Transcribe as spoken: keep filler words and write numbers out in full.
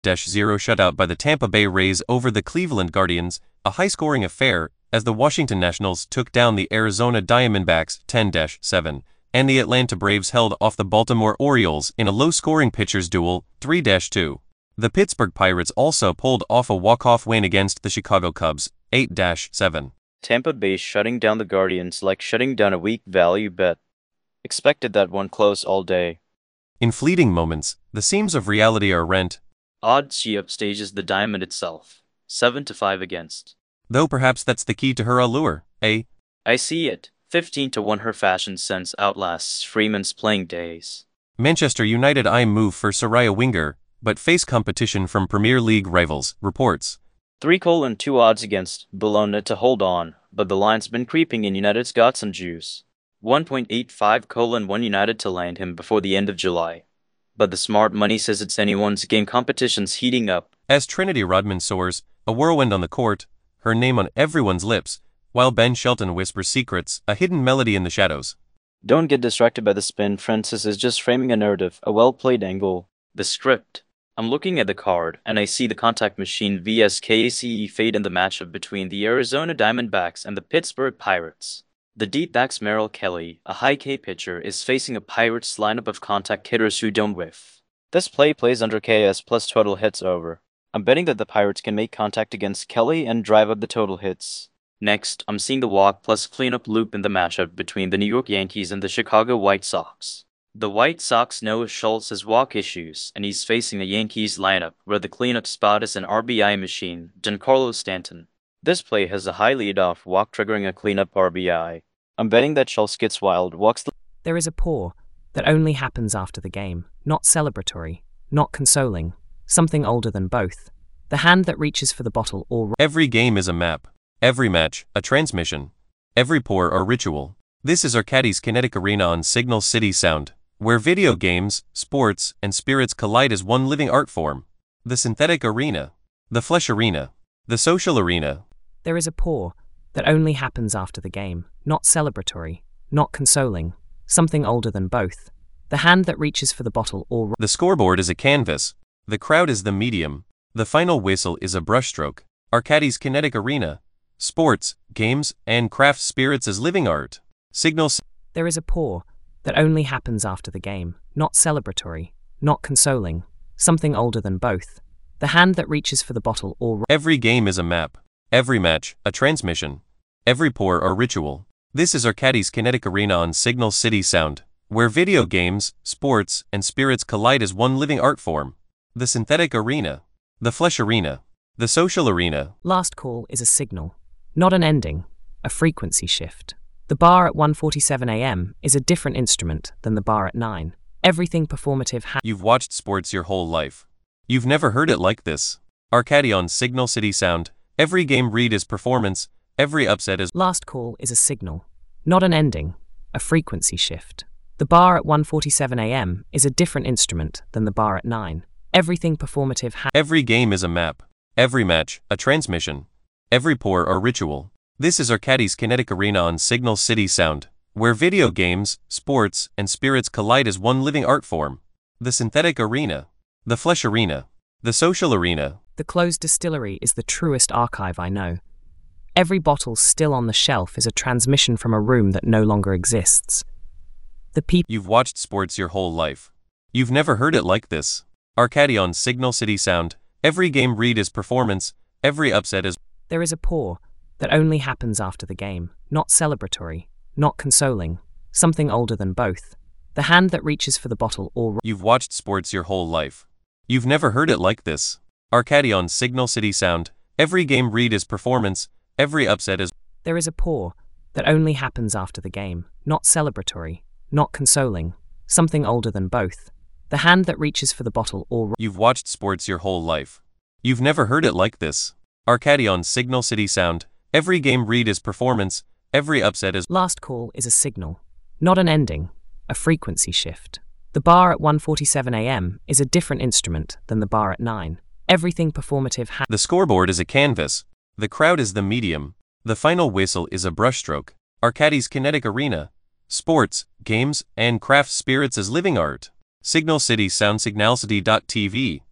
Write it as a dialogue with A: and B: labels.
A: zero shutout by the Tampa Bay Rays over the Cleveland Guardians, a high-scoring affair, as the Washington Nationals took down the Arizona Diamondbacks ten to seven, and the Atlanta Braves held off the Baltimore Orioles in a low-scoring pitchers duel, three to two. The Pittsburgh Pirates also pulled off a walk-off win against the Chicago Cubs, eight to seven.
B: Tampa Bay shutting down the Guardians like shutting down a weak value bet. Expected that one close all day.
A: In fleeting moments, the seams of reality are rent.
B: Odds she upstages the diamond itself, seven to five against.
A: Though perhaps that's the key to her allure, eh?
B: I see it, fifteen to one her fashion sense outlasts Freeman's playing days.
A: Manchester United I move for Soraya Winger, but face competition from Premier League rivals, reports.
B: Three colon two odds against Bologna to hold on, but the line's been creeping in. United's got some juice. one point eight five colon one United to land him before the end of July. But the smart money says it's anyone's game. Competition's heating up.
A: As Trinity Rodman soars, a whirlwind on the court, her name on everyone's lips, while Ben Shelton whispers secrets, a hidden melody in the shadows.
B: Don't get distracted by the spin. Francis is just framing a narrative, a well-played angle. The script. I'm looking at the card, and I see the contact machine versus K C E fade in the matchup between the Arizona Diamondbacks and the Pittsburgh Pirates. The deep backs Merrill Kelly, a high K pitcher, is facing a Pirates lineup of contact hitters who don't whiff. This play plays under K S plus total hits over. I'm betting that the Pirates can make contact against Kelly and drive up the total hits. Next, I'm seeing the walk plus cleanup loop in the matchup between the New York Yankees and the Chicago White Sox. The White Sox know Schultz has walk issues, and he's facing the Yankees lineup where the cleanup spot is an R B I machine, Giancarlo Stanton. This play has a high lead-off walk triggering a cleanup R B I. I'm betting that Schultz gets wild, walks the...
C: There is a pour that only happens after the game, not celebratory, not consoling, something older than both. The hand that reaches for the bottle or...
A: Every game is a map. Every match, a transmission. Every pour, a ritual. This is Arcadis Kinetic Arena on Signal City Sound, where video games, sports, and spirits collide as one living art form. The synthetic arena. The flesh arena. The social arena.
C: There is a pour that only happens after the game, not celebratory, not consoling, something older than both. The hand that reaches for the bottle or...
A: The scoreboard is a canvas. The crowd is the medium. The final whistle is a brushstroke. Arcadis Kinetic Arena. Sports, games, and craft spirits as living art. Signal...
C: There is a pour that only happens after the game, not celebratory, not consoling, something older than both. The hand that reaches for the bottle or...
A: Every game is a map. Every match, a transmission. Every pour, a ritual. This is Arcadis Kinetic Arena on Signal City Sound, where video games, sports, and spirits collide as one living art form. The synthetic arena. The flesh arena. The social arena.
C: Last call is a signal, not an ending, a frequency shift. The bar at one forty-seven a m is a different instrument than the bar at nine. Everything performative ha-
A: You've watched sports your whole life. You've never heard it like this. Arcadi on Signal City Sound. Every game read is performance. Every upset is...
C: Last call is a signal, not an ending, a frequency shift. The bar at one forty-seven a m is a different instrument than the bar at nine. Everything performative ha-
A: Every game is a map. Every match, a transmission. Every pour, a ritual. This is Arcadis Kinetic Arena on Signal City Sound, where video games, sports, and spirits collide as one living art form. The synthetic arena. The flesh arena. The social arena.
C: The closed distillery is the truest archive I know. Every bottle still on the shelf is a transmission from a room that no longer exists. The people...
A: You've watched sports your whole life. You've never heard it like this. Arcadi on Signal City Sound. Every game read is performance. Every upset is...
C: There is a pour that only happens after the game, not celebratory, not consoling, something older than both. The hand that reaches for the bottle or...
A: You've watched sports your whole life. You've never heard it like this. Arcadi on Signal City Sound. Every game read is performance. Every upset is...
C: There is a pour that only happens after the game, not celebratory, not consoling, something older than both. The hand that reaches for the bottle or...
A: You've watched sports your whole life. You've never heard it like this. Arcadi on Signal City Sound. Every game read is performance. Every upset is...
C: Last call is a signal, not an ending, a frequency shift. The bar at one forty-seven a m is a different instrument than the bar at nine. Everything performative ha-
A: The scoreboard is a canvas. The crowd is the medium. The final whistle is a brushstroke. Arcadis Kinetic Arena. Sports, games, and craft spirits as living art. Signal City Sound Signalcity dot T V